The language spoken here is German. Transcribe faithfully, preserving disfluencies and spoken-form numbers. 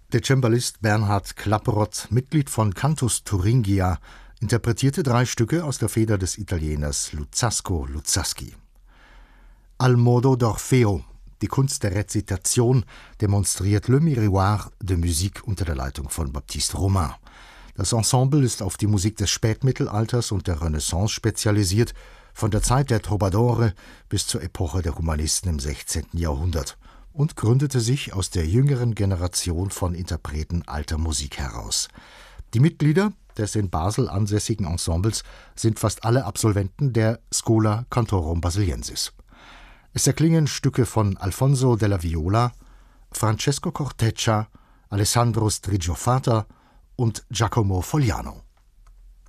Der Cembalist Bernhard Klaproth, Mitglied von Cantus Thuringia, interpretierte drei Stücke aus der Feder des Italieners Luzzasco Luzzaschi. Al modo d'Orfeo, die Kunst der Rezitation, demonstriert Le Miroir de Musique unter der Leitung von Baptiste Romain. Das Ensemble ist auf die Musik des Spätmittelalters und der Renaissance spezialisiert, von der Zeit der Troubadoure bis zur Epoche der Humanisten im sechzehnten Jahrhundert, und gründete sich aus der jüngeren Generation von Interpreten alter Musik heraus. Die Mitglieder des in Basel ansässigen Ensembles sind fast alle Absolventen der Schola Cantorum Basiliensis. Es erklingen Stücke von Alfonso della Viola, Francesco Corteccia, Alessandro Strigiofata und Giacomo Fogliano.